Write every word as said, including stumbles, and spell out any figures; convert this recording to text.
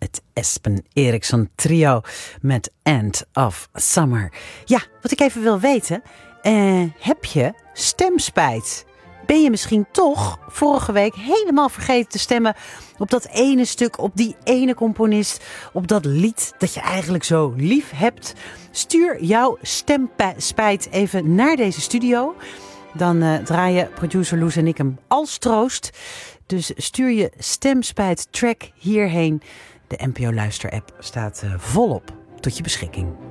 Het Espen Eriksson trio met End of Summer. Ja, wat ik even wil weten. Uh, heb je stemspijt? Ben je misschien toch vorige week helemaal vergeten te stemmen op dat ene stuk, op die ene componist, op dat lied dat je eigenlijk zo lief hebt? Stuur jouw stemspijt even naar deze studio. Dan uh, draaien producer Loes en ik hem als troost. Dus stuur je stemspijt track hierheen. De N P O Luister app staat uh, volop tot je beschikking.